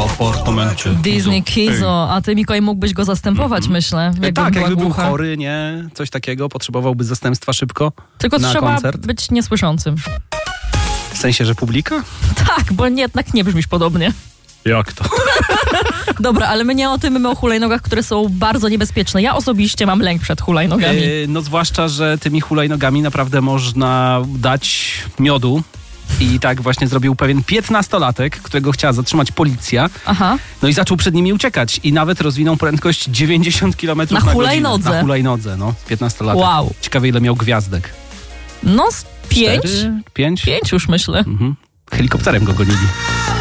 w apartamencie. Disney Kizo, a ty, Mikołaj, mógłbyś go zastępować, myślę. Jakby był chory, nie? Coś takiego, potrzebowałby zastępstwa szybko. Tylko na trzeba koncert. być niesłyszącym. W sensie, że publika? Tak, bo jednak nie brzmisz podobnie. Jak to? Dobra, ale my nie o tym, my o hulajnogach, które są bardzo niebezpieczne. Ja osobiście mam lęk przed hulajnogami. No zwłaszcza, że tymi hulajnogami naprawdę można dać miodu. I tak właśnie zrobił pewien 15-latek, którego chciała zatrzymać policja. Aha. No i zaczął przed nimi uciekać. I nawet rozwinął prędkość 90 km na hulajnodze. godzinę. Na hulajnodze, no. 15-latek. Wow. Ciekawe, ile miał gwiazdek. No z 5? 5? 5 już myślę. Helikopterem go gonili.